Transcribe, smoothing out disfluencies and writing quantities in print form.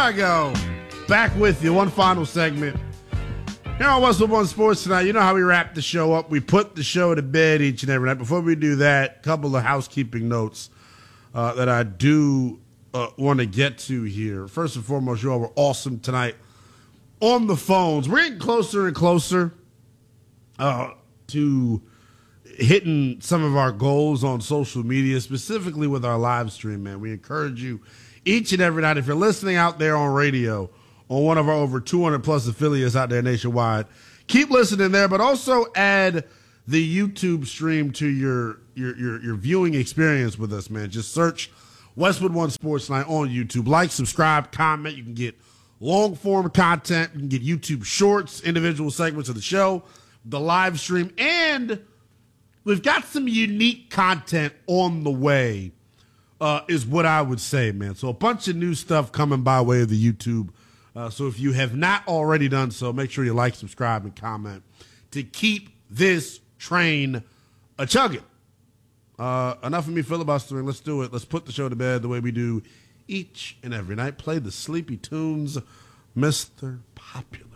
I go. Back with you. One final segment. Here on Westwood One Sports tonight, you know how we wrap the show up. We put the show to bed each and every night. Before we do that, a couple of housekeeping notes that I do want to get to here. First and foremost, you all were awesome tonight on the phones. We're getting closer and closer to hitting some of our goals on social media, specifically with our live stream, man. We encourage you each and every night, if you're listening out there on radio, on one of our over 200 plus affiliates out there nationwide, keep listening there, but also add the YouTube stream to your viewing experience with us, man. Just search Westwood One Sports Night on YouTube. Like, subscribe, comment. You can get long form content. You can get YouTube shorts, individual segments of the show, the live stream, and we've got some unique content on the way, is what I would say, man. So a bunch of new stuff coming by way of the YouTube. So if you have not already done so, make sure you like, subscribe, and comment to keep this train a-chugging. Enough of me filibustering. Let's do it. Let's put the show to bed the way we do each and every night. Play the sleepy tunes, Mr. Popular.